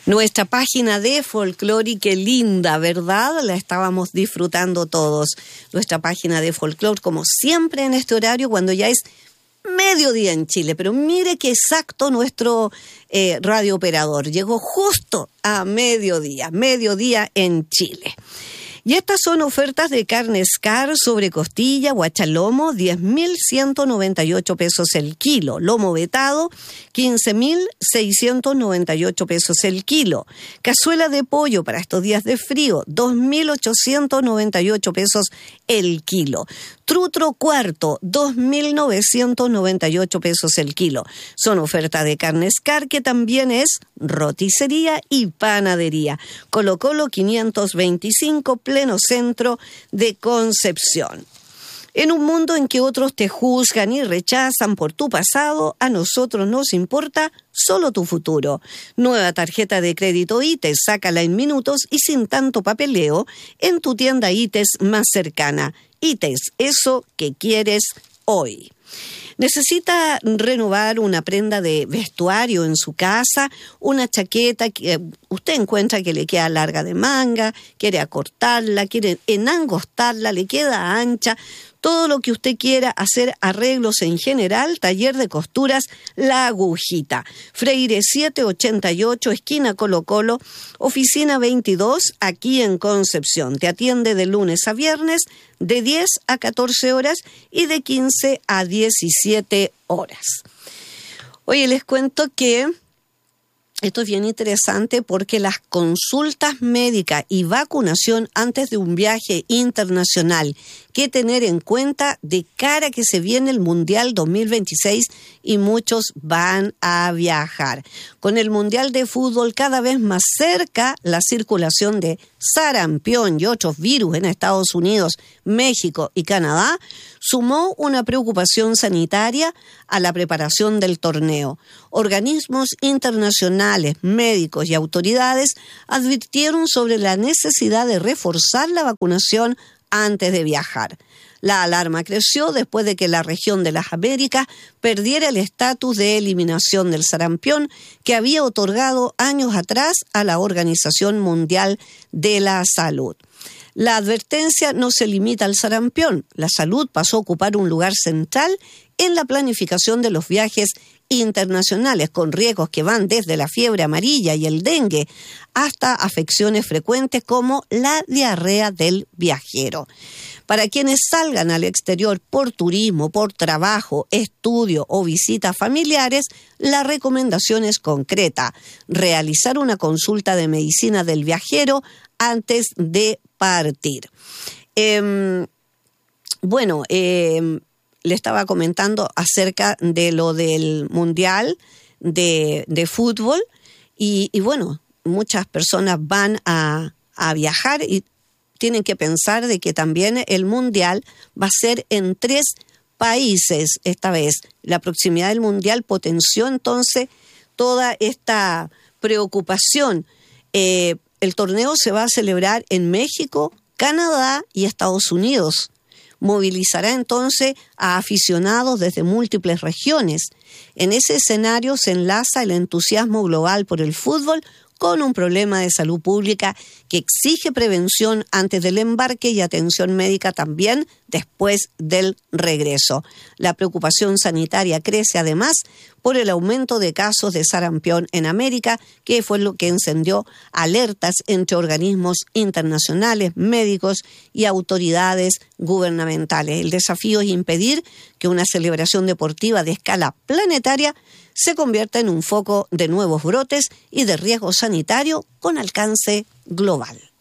Nuestra página de folclore, y qué linda, ¿verdad? La estábamos disfrutando todos. Nuestra página de folclore, como siempre en este horario, cuando ya es mediodía en Chile. Pero mire qué exacto nuestro radiooperador. Llegó justo a mediodía en Chile. Y estas son ofertas de carne Scar sobre costilla, guachalomo, 10.198 pesos el kilo. Lomo vetado, 15.698 pesos el kilo. Cazuela de pollo para estos días de frío, 2.898 pesos el kilo. Trutro cuarto, 2.998 pesos el kilo. Son ofertas de carne Scar, que también es roticería y panadería. Colo Colo 525, pleno centro de Concepción. En un mundo en que otros te juzgan y rechazan por tu pasado, a nosotros nos importa solo tu futuro. Nueva tarjeta de crédito ITES, sácala en minutos y sin tanto papeleo en tu tienda ITES más cercana. ITES, eso que quieres hoy. ¿Necesita renovar una prenda de vestuario en su casa? Una chaqueta que usted encuentra que le queda larga de manga, quiere acortarla, quiere enangostarla, le queda ancha. Todo lo que usted quiera, hacer arreglos en general, taller de costuras La Agujita. Freire 788, esquina Colo Colo, oficina 22, aquí en Concepción. Te atiende de lunes a viernes, de 10 a 14 horas y de 15 a 17 horas. Oye, les cuento que esto es bien interesante porque las consultas médicas y vacunación antes de un viaje internacional, que tener en cuenta de cara que se viene el Mundial 2026 y muchos van a viajar. Con el Mundial de Fútbol cada vez más cerca, la circulación de sarampión y otros virus en Estados Unidos, México y Canadá sumó una preocupación sanitaria a la preparación del torneo. Organismos internacionales, médicos y autoridades advirtieron sobre la necesidad de reforzar la vacunación antes de viajar. La alarma creció después de que la región de las Américas perdiera el estatus de eliminación del sarampión que había otorgado años atrás a la Organización Mundial de la Salud. La advertencia no se limita al sarampión. La salud pasó a ocupar un lugar central en la planificación de los viajes internacionales, con riesgos que van desde la fiebre amarilla y el dengue hasta afecciones frecuentes como la diarrea del viajero. Para quienes salgan al exterior por turismo, por trabajo, estudio o visitas familiares, la recomendación es concreta: realizar una consulta de medicina del viajero antes de partir. Le estaba comentando acerca de lo del Mundial de Fútbol y bueno, muchas personas van a viajar y tienen que pensar de que también el Mundial va a ser en 3 países esta vez. La proximidad del Mundial potenció entonces toda esta preocupación. El torneo se va a celebrar en México, Canadá y Estados Unidos. Movilizará entonces a aficionados desde múltiples regiones. En ese escenario se enlaza el entusiasmo global por el fútbol con un problema de salud pública que exige prevención antes del embarque y atención médica también después del regreso. La preocupación sanitaria crece además por el aumento de casos de sarampión en América, que fue lo que encendió alertas entre organismos internacionales, médicos y autoridades gubernamentales. El desafío es impedir que una celebración deportiva de escala planetaria se convierta en un foco de nuevos brotes y de riesgo sanitario con alcance global.